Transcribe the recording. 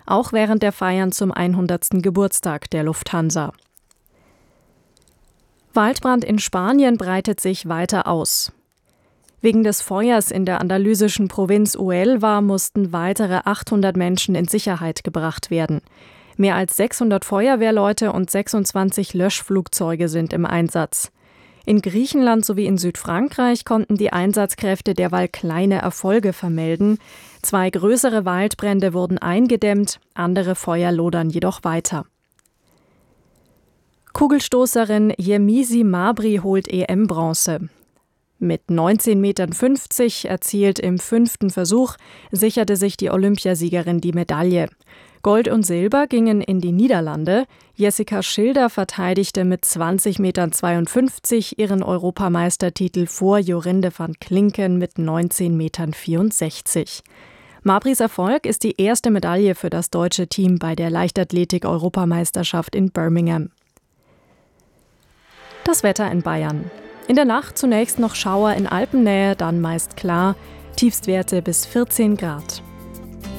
auch während der Feiern zum 100. Geburtstag der Lufthansa. Waldbrand in Spanien breitet sich weiter aus. Wegen des Feuers in der andalysischen Provinz Huelva mussten weitere 800 Menschen in Sicherheit gebracht werden. Mehr als 600 Feuerwehrleute und 26 Löschflugzeuge sind im Einsatz. In Griechenland sowie in Südfrankreich konnten die Einsatzkräfte derweil kleine Erfolge vermelden. 2 größere Waldbrände wurden eingedämmt, andere Feuer lodern jedoch weiter. Kugelstoßerin Yemisi Mabry holt EM-Bronze. Mit 19,50 Metern erzielt im 5. Versuch sicherte sich die Olympiasiegerin die Medaille. Gold und Silber gingen in die Niederlande. Jessica Schilder verteidigte mit 20,52 Metern ihren Europameistertitel vor Jorinde van Klinken mit 19,64 Metern. Mabrys Erfolg ist die erste Medaille für das deutsche Team bei der Leichtathletik-Europameisterschaft in Birmingham. Das Wetter in Bayern. In der Nacht zunächst noch Schauer in Alpennähe, dann meist klar, Tiefstwerte bis 14 Grad.